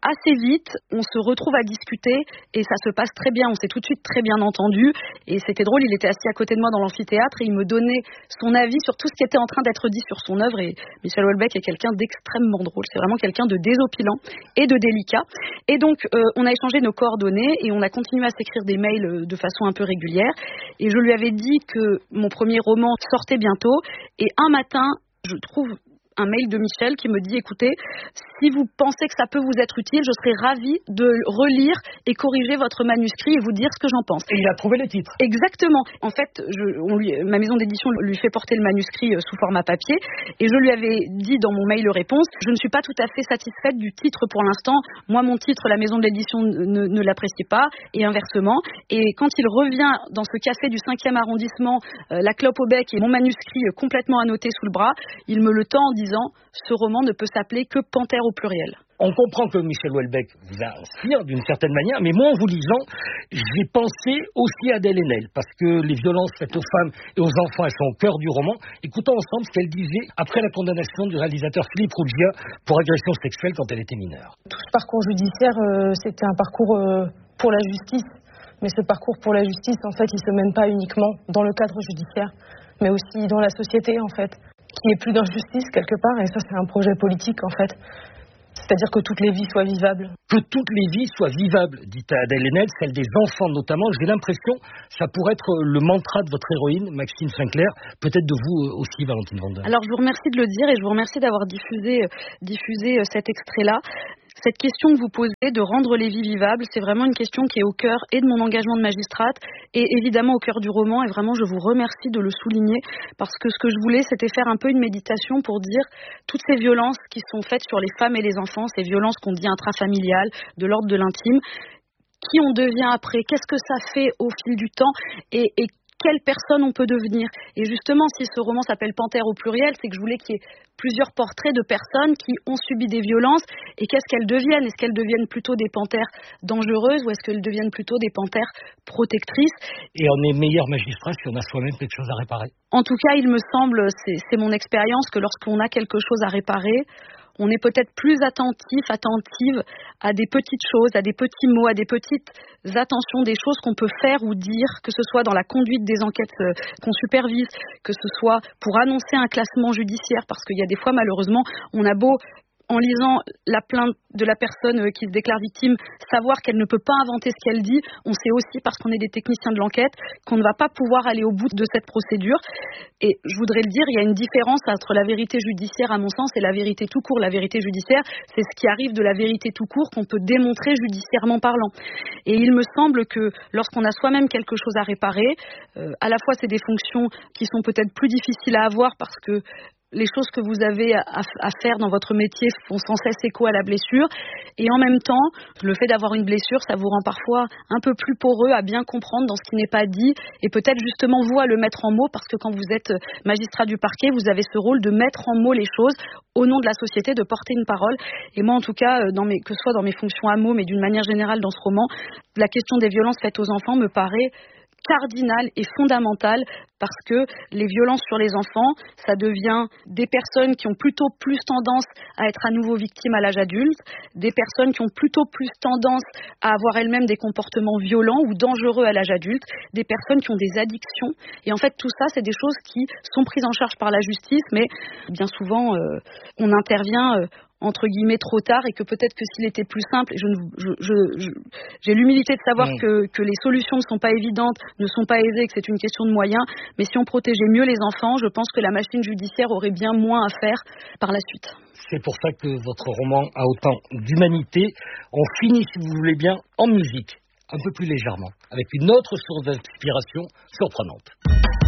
assez vite, on se retrouve à discuter et ça se passe très bien. On s'est tout de suite très bien entendu et c'était drôle. Il était assis à côté de moi dans l'amphithéâtre et il me donnait son avis sur tout ce qui était en train d'être dit sur son œuvre. Et Michel Houellebecq est quelqu'un d'extrêmement drôle. C'est vraiment quelqu'un de désopilant et de délicat. Et donc, euh, on a échangé nos coordonnées et on a continué à s'écrire des mails de façon un peu régulière. Et je lui avais dit que mon premier roman sortait bientôt. Et un matin, je trouve un mail de Michel qui me dit, écoutez, si vous pensez que ça peut vous être utile, je serais ravie de relire et corriger votre manuscrit et vous dire ce que j'en pense. Et il a trouvé le titre. Exactement. En fait, je, on lui, ma maison d'édition lui fait porter le manuscrit sous format papier et je lui avais dit dans mon mail réponse, je ne suis pas tout à fait satisfaite du titre pour l'instant. Moi, mon titre, la maison de l'édition ne, ne l'apprécie pas et inversement. Et quand il revient dans ce café du cinquième arrondissement, euh, la clope au bec et mon manuscrit complètement annoté sous le bras, il me le tend en disant, ce roman ne peut s'appeler que Panthère au pluriel. On comprend que Michel Houellebecq vous inspire d'une certaine manière, mais moi, en vous lisant, j'ai pensé aussi à Adèle Haenel, parce que les violences faites aux femmes et aux enfants, elles sont au cœur du roman. Écoutons ensemble ce qu'elle disait après la condamnation du réalisateur Philippe Rougia pour agression sexuelle quand elle était mineure. Tout ce parcours judiciaire, euh, c'était un parcours euh, pour la justice, mais ce parcours pour la justice, en fait, il ne se mène pas uniquement dans le cadre judiciaire, mais aussi dans la société, en fait, qu'il n'y ait plus d'injustice quelque part, et ça, c'est un projet politique, en fait. C'est-à-dire que toutes les vies soient vivables. Que toutes les vies soient vivables, dit Adèle Haenel, celle des enfants notamment. J'ai l'impression, ça pourrait être le mantra de votre héroïne, Maxime Sinclair, peut-être de vous aussi, Valentine Van Den. Alors, je vous remercie de le dire et je vous remercie d'avoir diffusé, diffusé cet extrait-là. Cette question que vous posez de rendre les vies vivables, c'est vraiment une question qui est au cœur et de mon engagement de magistrate et évidemment au cœur du roman. Et vraiment, je vous remercie de le souligner parce que ce que je voulais, c'était faire un peu une méditation pour dire toutes ces violences qui sont faites sur les femmes et les enfants, ces violences qu'on dit intrafamiliales, de l'ordre de l'intime, qui on devient après, qu'est-ce que ça fait au fil du temps et, et quelle personne on peut devenir. Et justement, si ce roman s'appelle Panthère au pluriel, c'est que je voulais qu'il y ait plusieurs portraits de personnes qui ont subi des violences et qu'est-ce qu'elles deviennent. Est-ce qu'elles deviennent plutôt des panthères dangereuses ou est-ce qu'elles deviennent plutôt des panthères protectrices? Et on est meilleur magistrat si on a soi-même quelque chose à réparer. En tout cas, il me semble, c'est, c'est mon expérience, que lorsqu'on a quelque chose à réparer, on est peut-être plus attentif, attentive à des petites choses, à des petits mots, à des petites attentions, des choses qu'on peut faire ou dire, que ce soit dans la conduite des enquêtes qu'on supervise, que ce soit pour annoncer un classement judiciaire, parce qu'il y a des fois, malheureusement, on a beau, en lisant la plainte de la personne qui se déclare victime, savoir qu'elle ne peut pas inventer ce qu'elle dit, on sait aussi, parce qu'on est des techniciens de l'enquête, qu'on ne va pas pouvoir aller au bout de cette procédure. Et je voudrais le dire, il y a une différence entre la vérité judiciaire, à mon sens, et la vérité tout court. La vérité judiciaire, c'est ce qui arrive de la vérité tout court qu'on peut démontrer judiciairement parlant. Et il me semble que lorsqu'on a soi-même quelque chose à réparer, euh, à la fois c'est des fonctions qui sont peut-être plus difficiles à avoir parce que les choses que vous avez à, à faire dans votre métier font sans cesse écho à la blessure. Et en même temps, le fait d'avoir une blessure, ça vous rend parfois un peu plus poreux à bien comprendre dans ce qui n'est pas dit et peut-être justement vous à le mettre en mots parce que quand vous êtes magistrat du parquet, vous avez ce rôle de mettre en mots les choses au nom de la société, de porter une parole. Et moi, en tout cas, dans mes, que ce soit dans mes fonctions à mots, mais d'une manière générale dans ce roman, la question des violences faites aux enfants me paraît cardinal et fondamental parce que les violences sur les enfants, ça devient des personnes qui ont plutôt plus tendance à être à nouveau victimes à l'âge adulte, des personnes qui ont plutôt plus tendance à avoir elles-mêmes des comportements violents ou dangereux à l'âge adulte, des personnes qui ont des addictions. Et en fait, tout ça, c'est des choses qui sont prises en charge par la justice, mais bien souvent, euh, on intervient euh, entre guillemets trop tard et que peut-être que s'il était plus simple, et je, je, je, je, j'ai l'humilité de savoir mmh. que, que les solutions ne sont pas évidentes, ne sont pas aisées, que c'est une question de moyens, mais si on protégeait mieux les enfants, je pense que la machine judiciaire aurait bien moins à faire par la suite. C'est pour ça que votre roman a autant d'humanité. On finit, si vous voulez bien, en musique, un peu plus légèrement, avec une autre source d'inspiration surprenante.